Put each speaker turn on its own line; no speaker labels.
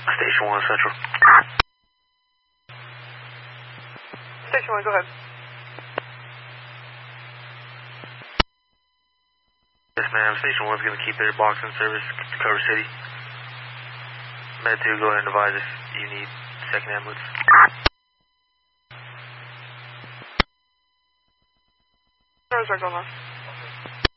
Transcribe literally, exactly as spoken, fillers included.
Station one Central.
Station one, go ahead.
Yes, ma'am. Station one's going to keep their box in service to cover city. Med two, go ahead and advise if you need second ambulance.
Where's our going on?